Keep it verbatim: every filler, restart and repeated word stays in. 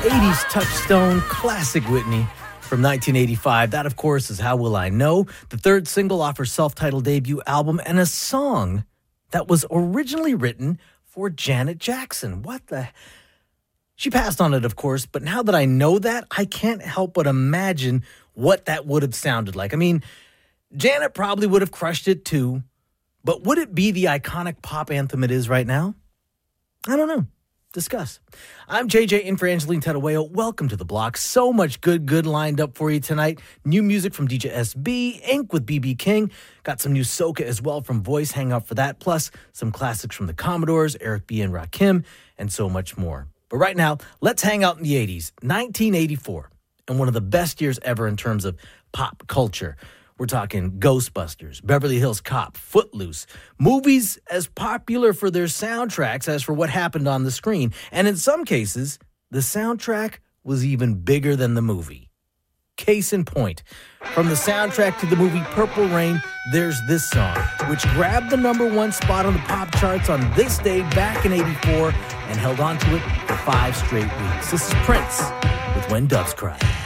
eighties touchstone classic Whitney from nineteen eighty-five. That, of course, is How Will I Know, the third single off her self-titled debut album, and a song that was originally written for Janet Jackson. What the... She passed on it, of course, but now that I know that, I can't help but imagine what that would have sounded like. I mean, Janet probably would have crushed it too, but would it be the iconic pop anthem it is right now? I don't know. Discuss. I'm J J in for Angeline Tadaweo. Welcome to the block. So much good, good lined up for you tonight. New music from D J S B, Ink with B B King. Got some new soca as well from Voice. Hang out for that. Plus some classics from the Commodores, Eric B. and Rakim, and so much more. But right now, let's hang out in the eighties. nineteen eighty-four, and one of the best years ever in terms of pop culture. We're talking Ghostbusters, Beverly Hills Cop, Footloose, movies as popular for their soundtracks as for what happened on the screen. And in some cases, the soundtrack was even bigger than the movie. Case in point, from the soundtrack to the movie Purple Rain, there's this song, which grabbed the number one spot on the pop charts on this day back in eighty-four and held on to it for five straight weeks. This is Prince with When Doves Cry.